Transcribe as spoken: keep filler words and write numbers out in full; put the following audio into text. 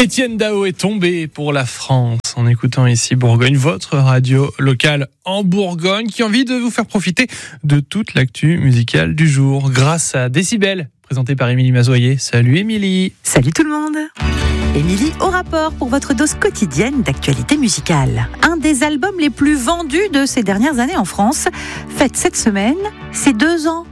Étienne Dao est tombé pour la France en écoutant ici Bourgogne, votre radio locale en Bourgogne qui a envie de vous faire profiter de toute l'actu musicale du jour grâce à Décibel, présenté par Émilie Mazoyer. Salut Émilie. Salut tout le monde. Émilie au rapport pour votre dose quotidienne d'actualité musicale. Un des albums les plus vendus de ces dernières années en France fête cette semaine ses deux ans.